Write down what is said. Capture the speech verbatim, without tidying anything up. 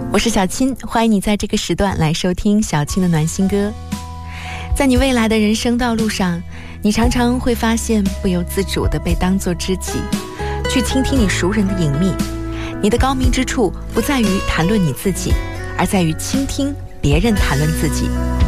我是小青，欢迎你在这个时段来收听小青的暖心歌。在你未来的人生道路上，你常常会发现不由自主地被当作知己，去倾听你熟人的隐秘。你的高明之处不在于谈论你自己，而在于倾听别人谈论自己。